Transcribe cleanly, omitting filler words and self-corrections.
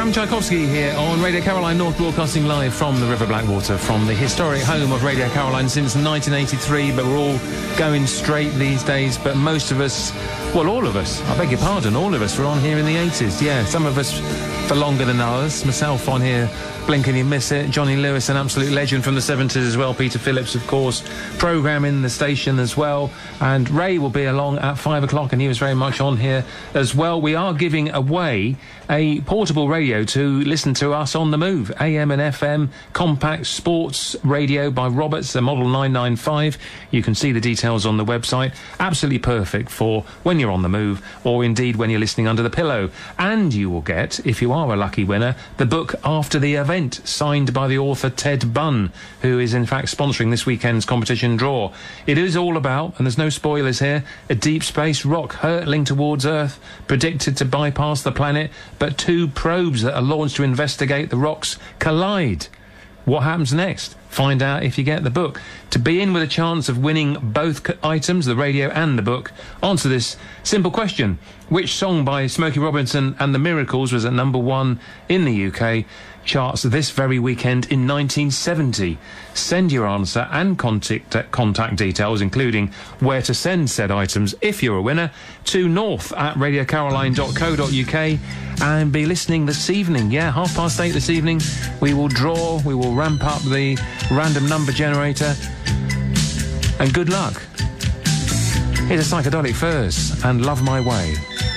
Bram Tchaikovsky here on Radio Caroline North, broadcasting live from the River Blackwater, from the historic home of Radio Caroline since 1983, but we're all going straight these days. But most of us, well, all of us, I beg your pardon, all of us were on here in the 80s. Yeah, some of us for longer than others. Myself on here, blink and you miss it. Johnny Lewis, an absolute legend from the 70s as well. Peter Phillips, of course, programming the station as well. And Ray will be along at 5 o'clock, and he was very much on here as well. We are giving away a portable radio to listen to us on the move. AM and FM compact sports radio by Roberts, the model 995. You can see the details on the website. Absolutely perfect for when you're on the move, or indeed when you're listening under the pillow. And you will get, if you are a lucky winner, the book After the Event, signed by the author Ted Bunn, who is in fact sponsoring this weekend's competition draw. It is all about, and there's no spoilers here, a deep space rock hurtling towards Earth, predicted to bypass the planet, but two probes that are launched to investigate the rocks collide. What happens next? Find out if you get the book. To be in with a chance of winning both items, the radio and the book, answer this simple question. Which song by Smokey Robinson and the Miracles was at #1 in the UK charts this very weekend in 1970? Send your answer and contact details, including where to send said items, if you're a winner, to north@radiocaroline.co.uk, and be listening this evening. Yeah, 8:30 this evening. We will ramp up the random number generator, and good luck. Here's a Psychedelic Furs and Love My Way.